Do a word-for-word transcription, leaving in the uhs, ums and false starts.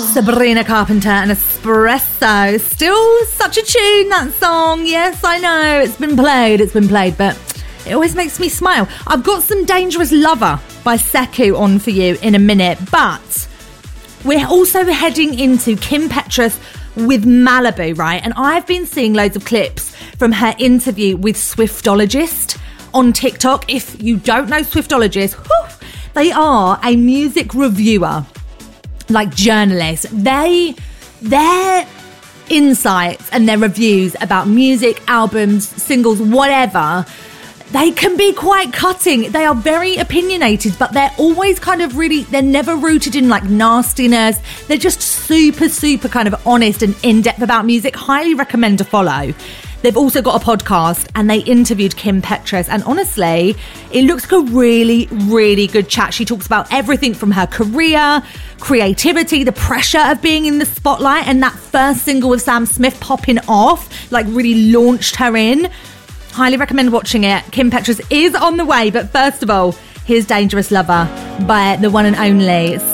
Sabrina Carpenter and Espresso. Still such a tune, that song. Yes, I know. It's been played, it's been played, but it always makes me smile. I've got some Dangerous Lover by Sekou on for you in a minute, but we're also heading into Kim Petras with Malibu, right? And I've been seeing loads of clips from her interview with Swiftologist on TikTok. If you don't know Swiftologist, whew, they are a music reviewer, like journalists. They, their insights and their reviews about music, albums, singles, whatever, they can be quite cutting. They are very opinionated, but they're always kind of really, they're never rooted in like nastiness. They're just super, super kind of honest and in-depth about music. Highly recommend to follow. They've also got a podcast and they interviewed Kim Petras, and honestly, it looks like a really, really good chat. She talks about everything from her career, creativity, the pressure of being in the spotlight, and that first single with Sam Smith popping off, like really launched her in. Highly recommend watching it. Kim Petras is on the way, but first of all, here's Dangerous Lover by the one and only